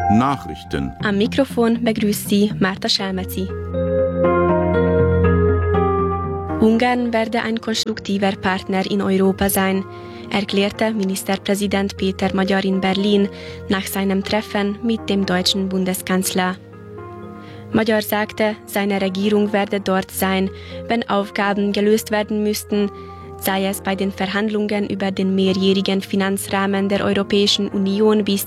Nachrichten. Am Mikrofon begrüßt Sie Marta Schelmezi. Ungarn werde ein konstruktiver Partner in Europa sein, erklärte Ministerpräsident Péter Magyar in Berlin nach seinem Treffen mit dem deutschen Bundeskanzler. Magyar sagte, seine Regierung werde dort sein, wenn Aufgaben gelöst werden müssten, sei es bei den Verhandlungen über den mehrjährigen Finanzrahmen der Europäischen Union bis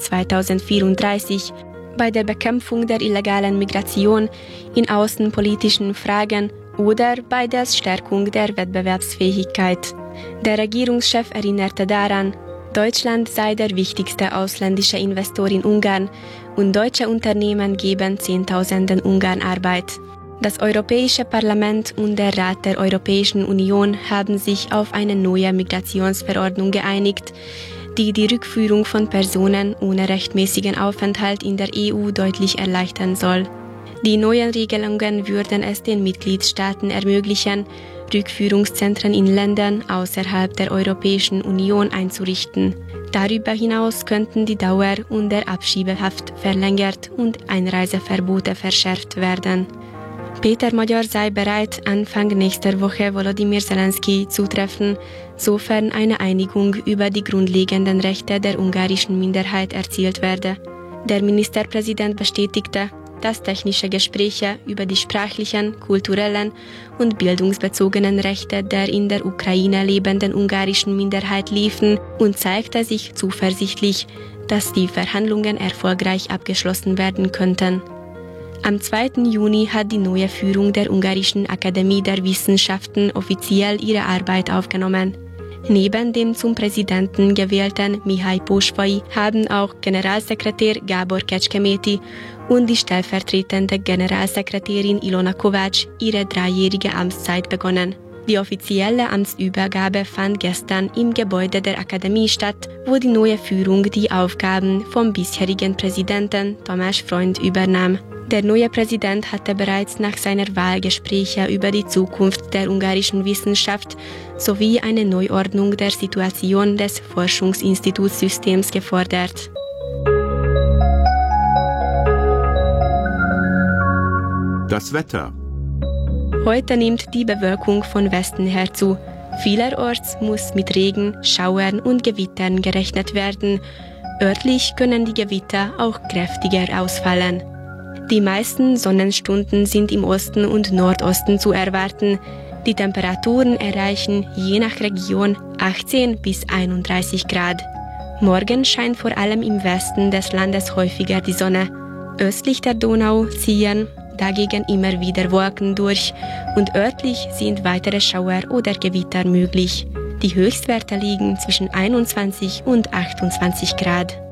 2034, bei der Bekämpfung der illegalen Migration, in außenpolitischen Fragen oder bei der Stärkung der Wettbewerbsfähigkeit. Der Regierungschef erinnerte daran, Deutschland sei der wichtigste ausländische Investor in Ungarn und deutsche Unternehmen geben Zehntausenden Ungarn Arbeit. Das Europäische Parlament und der Rat der Europäischen Union haben sich auf eine neue Migrationsverordnung geeinigt, die die Rückführung von Personen ohne rechtmäßigen Aufenthalt in der EU deutlich erleichtern soll. Die neuen Regelungen würden es den Mitgliedstaaten ermöglichen, Rückführungszentren in Ländern außerhalb der Europäischen Union einzurichten. Darüber hinaus könnten die Dauer und der Abschiebehaft verlängert und Einreiseverbote verschärft werden. Péter Magyar sei bereit, Anfang nächster Woche Volodymyr Zelensky zu treffen, sofern eine Einigung über die grundlegenden Rechte der ungarischen Minderheit erzielt werde. Der Ministerpräsident bestätigte, dass technische Gespräche über die sprachlichen, kulturellen und bildungsbezogenen Rechte der in der Ukraine lebenden ungarischen Minderheit liefen und zeigte sich zuversichtlich, dass die Verhandlungen erfolgreich abgeschlossen werden könnten. Am 2. Juni hat die neue Führung der Ungarischen Akademie der Wissenschaften offiziell ihre Arbeit aufgenommen. Neben dem zum Präsidenten gewählten Mihály Pósfai haben auch Generalsekretär Gábor Kecskemeti und die stellvertretende Generalsekretärin Ilona Kovács ihre 3-jährige Amtszeit begonnen. Die offizielle Amtsübergabe fand gestern im Gebäude der Akademie statt, wo die neue Führung die Aufgaben vom bisherigen Präsidenten Tamás Freund übernahm. Der neue Präsident hatte bereits nach seiner Wahl Gespräche über die Zukunft der ungarischen Wissenschaft sowie eine Neuordnung der Situation des Forschungsinstitutssystems gefordert. Das Wetter. Heute nimmt die Bewölkung von Westen her zu. Vielerorts muss mit Regen, Schauern und Gewittern gerechnet werden. Örtlich können die Gewitter auch kräftiger ausfallen. Die meisten Sonnenstunden sind im Osten und Nordosten zu erwarten. Die Temperaturen erreichen je nach Region 18 bis 31 Grad. Morgen scheint vor allem im Westen des Landes häufiger die Sonne. Östlich der Donau ziehen dagegen immer wieder Wolken durch und örtlich sind weitere Schauer oder Gewitter möglich. Die Höchstwerte liegen zwischen 21 und 28 Grad.